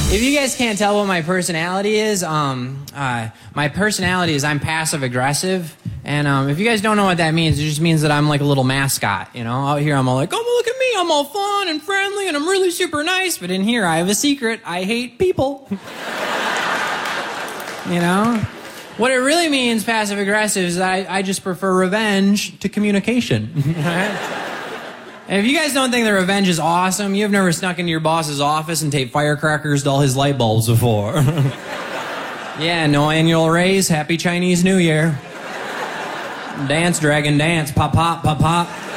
If you guys can't tell what my personality is, my personality is I'm passive aggressive, and if you guys don't know what that means, it just means that I'm like a little mascot. You know, out here I'm all like, oh, look at me, I'm all fun and friendly, and I'm really super nice. But in here, I have a secret: I hate people. You know, what it really means, passive aggressive, is that I just prefer revenge to communication. Right? And if you guys don't think that revenge is awesome, you've never snuck into your boss's office and taped firecrackers to all his light bulbs before. Yeah, no annual raise, happy Chinese New Year. Dance, dragon, dance, pop, pop, pop, pop.